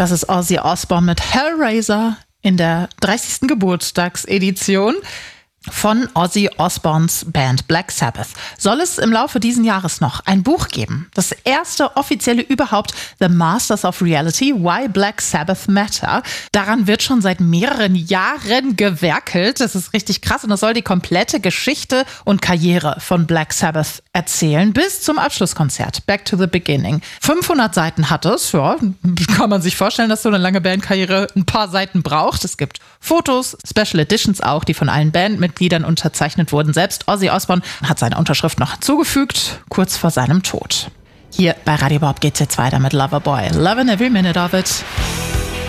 Das ist Ozzy Osbourne mit Hellraiser in der 30. Geburtstagsedition von Ozzy Osbournes Band Black Sabbath. Soll es im Laufe dieses Jahres noch ein Buch geben? Das erste offizielle überhaupt, The Masters of Reality, Why Black Sabbath Matter. Daran wird schon seit mehreren Jahren gewerkelt. Das ist richtig krass und das soll die komplette Geschichte und Karriere von Black Sabbath erzählen, bis zum Abschlusskonzert, Back to the Beginning. 500 Seiten hat es, ja, kann man sich vorstellen, dass so eine lange Bandkarriere ein paar Seiten braucht. Es gibt Fotos, Special Editions auch, die von allen Bandmitgliedern unterzeichnet wurden. Selbst Ozzy Osbourne hat seine Unterschrift noch zugefügt, kurz vor seinem Tod. Hier bei Radio Bob geht's jetzt weiter mit Loverboy. Lovin' every minute of it.